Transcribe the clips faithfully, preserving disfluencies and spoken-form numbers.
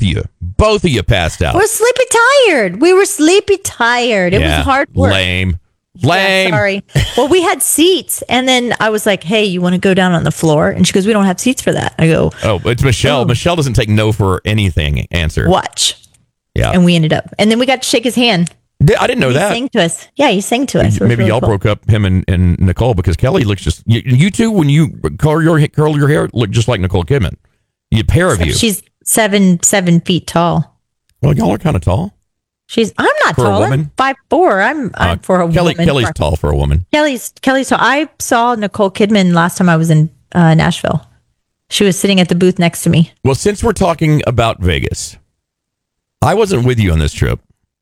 you, both of you passed out. We're sleepy tired. We were sleepy tired. It yeah, was hard work. Lame. Lame. Yeah, sorry. Well, we had seats. And then I was like, hey, you want to go down on the floor? And she goes, we don't have seats for that. I go, oh, it's Michelle. Oh. Michelle doesn't take no for anything answer. Watch. Yeah. And we ended up. And then we got to shake his hand. I didn't know he that. He sang to us. Yeah, he sang to us. Maybe really y'all cool. broke up, him and, and Nicole, because Kelly looks just, you, you two, when you curl your, curl your hair, look just like Nicole Kidman. You pair of you. She's seven, seven feet tall. Well, y'all are kind of tall. She's, I'm not For a tall. woman? I'm five, four. I'm, I'm Uh, for a Kelly, woman. Kelly's For- tall for a woman. Kelly's, Kelly's tall. I saw Nicole Kidman last time I was in uh, Nashville. She was sitting at the booth next to me. Well, since we're talking about Vegas, I wasn't with you on this trip.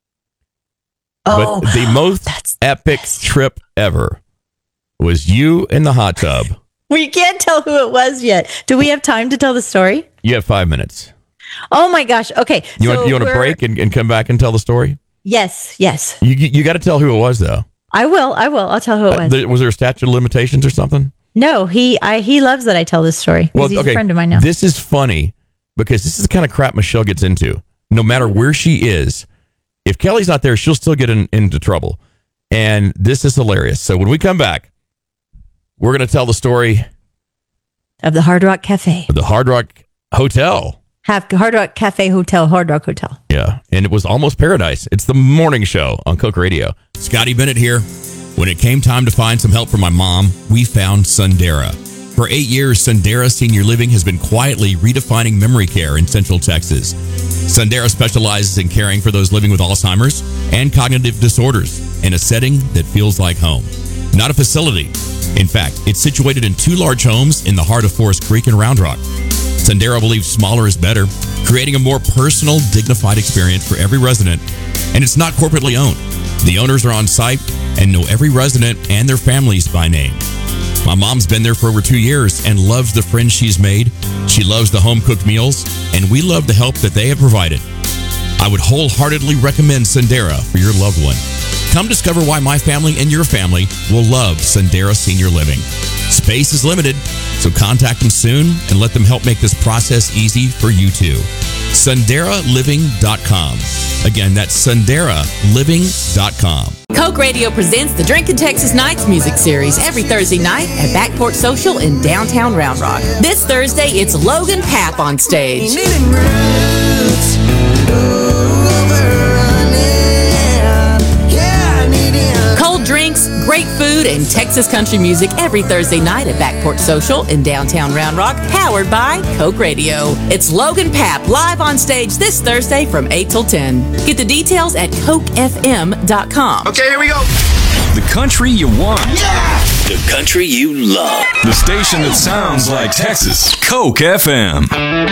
Oh, but the most that's epic trip ever was you in the hot tub. We can't tell who it was yet. Do we have time to tell the story? You have five minutes. Oh my gosh. Okay. You so want you want to we're- break and, and come back and tell the story? Yes. Yes. You you, you got to tell who it was though. I will. I will. I'll tell who it Uh, was. there, was there a statute of limitations or something? No, he I he loves that I tell this story. Well, He's okay. a friend of mine now. This is funny because this is the kind of crap Michelle gets into. No matter where she is, if Kelly's not there, she'll still get in, into trouble. And this is hilarious. So when we come back, we're going to tell the story Of the Hard Rock Cafe. of the Hard Rock Hotel. Have Hard Rock Cafe Hotel, Hard Rock Hotel. Yeah, and it was almost paradise. It's the morning show on Coke Radio. Scotty Bennett here. When it came time to find some help for my mom, we found Sundera. For eight years, Sundera Senior Living has been quietly redefining memory care in Central Texas. Sundera specializes in caring for those living with Alzheimer's and cognitive disorders in a setting that feels like home. Not a facility. In fact, it's situated in two large homes in the heart of Forest Creek and Round Rock. Sundera believes smaller is better, creating a more personal, dignified experience for every resident, and it's not corporately owned. The owners are on site and know every resident and their families by name. My mom's been there for over two years and loves the friends she's made. She loves the home-cooked meals, and we love the help that they have provided. I would wholeheartedly recommend Sundera for your loved one. Come discover why my family and your family will love Sundera Senior Living. Space is limited, so contact them soon and let them help make this process easy for you too. Sundera Living dot com. Again, that's Sundera Living dot com. Coke Radio presents the Drinkin' Texas Nights music series every Thursday night at Backport Social in downtown Round Rock. This Thursday, it's Logan Papp on stage. Cold drinks, great food, and Texas country music every Thursday night at Backport Social in downtown Round Rock, powered by Coke Radio. It's Logan Papp live on stage this Thursday from eight till ten. Get the details at Coke F M dot com. Okay, here we go. The country you want. Yeah! The country you love. The station that sounds like Texas. Coke F M.